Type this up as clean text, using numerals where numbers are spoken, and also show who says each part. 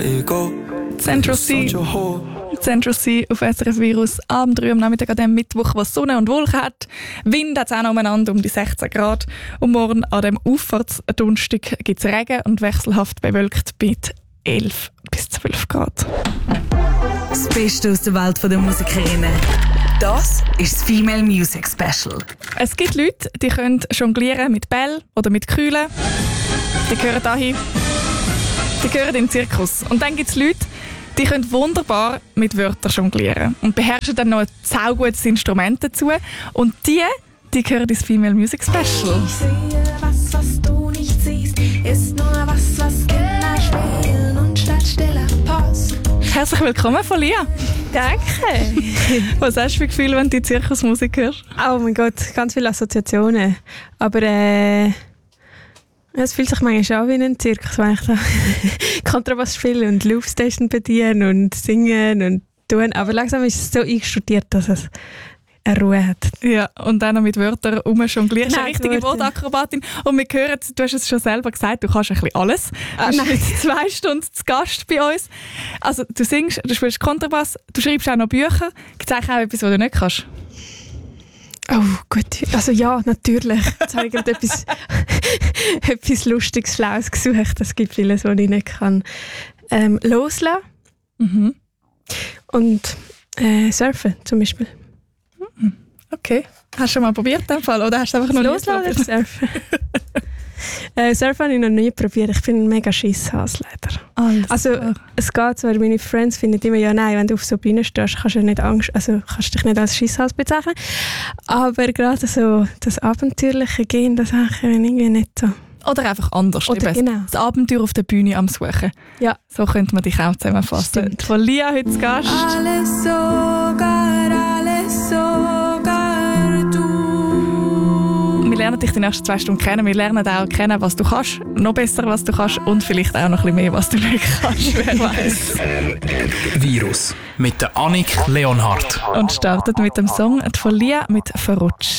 Speaker 1: Central C auf SRF Virus am 3 am Nachmittag an dem Mittwoch, was Sonne und Wolken hat. Wind hat es auch noch umeinander um die 16 Grad. Und morgen an dem Auffahrtsdonnerstag gibt es Regen und wechselhaft bewölkt mit 11 bis 12 Grad.
Speaker 2: Das Beste aus der Welt der Musikerinnen. Das ist das Female Music Special.
Speaker 1: Es gibt Leute, die können jonglieren mit Bällen oder mit Kühlen. Die gehören dahin. Die gehören in den Zirkus. Und dann gibt es Leute, die können wunderbar mit Wörtern jonglieren und beherrschen dann noch ein saugutes Instrument dazu. Und die gehören ins Female Music Special.
Speaker 3: Ich sehe was du nicht siehst, ist nur was Kinder spielen und statt stiller Post.
Speaker 1: Herzlich willkommen, Folia.
Speaker 4: Danke.
Speaker 1: Was hast du für Gefühle, wenn du die Zirkusmusik hörst?
Speaker 4: Oh mein Gott, ganz viele Assoziationen. Aber es fühlt sich manchmal an wie ein Zirkus, wenn ich da Kontrabass spiele und Loopstation bediene und singen und tun. Aber langsam ist es so eingestudiert, dass es eine Ruhe hat.
Speaker 1: Ja, und dann noch mit Wörtern rumjonglieren. Du bist eine
Speaker 4: Nein,
Speaker 1: richtige Wortakrobatin. Und wir hören, du hast es schon selber gesagt, du kannst ein bisschen alles. Du bist jetzt 2 Stunden zu Gast bei uns. Also du singst, du spielst Kontrabass, du schreibst auch noch Bücher. Gibt es eigentlich auch etwas, was du nicht kannst?
Speaker 4: Oh gut, also ja, natürlich. Jetzt habe ich gerade etwas Lustiges, Schlaues gesucht. Es gibt vieles, was ich nicht kann. Loslassen und surfen zum Beispiel.
Speaker 1: Okay. Hast du schon mal probiert in dem Fall? Oder hast du einfach noch
Speaker 4: Loslassen oder surfen? Surfen habe ich noch nie probiert. Ich bin ein mega Schisshase leider. Es geht zwar, meine Friends finden immer, ja nein, wenn du auf so Bühne stehst, kannst du kannst dich nicht als Schisshase bezeichnen. Aber gerade so das abenteuerliche Gehen, das habe ich irgendwie nicht so.
Speaker 1: Oder einfach anders.
Speaker 4: Oder genau.
Speaker 1: Das Abenteuer auf der Bühne am Suchen.
Speaker 4: Ja.
Speaker 1: So könnte man dich auch zusammenfassen.
Speaker 4: Stimmt.
Speaker 1: Von Lia heute zu Gast.
Speaker 3: Alles sogar du.
Speaker 1: Wir lernen dich die nächsten 2 Stunden kennen. Wir lernen auch kennen, was du kannst. Noch besser, was du kannst. Und vielleicht auch noch ein bisschen mehr, was du nicht kannst. Wer weiß.
Speaker 5: Virus mit der Annik Leonhardt.
Speaker 1: Und startet mit dem Song von Lia mit «Verrutscht».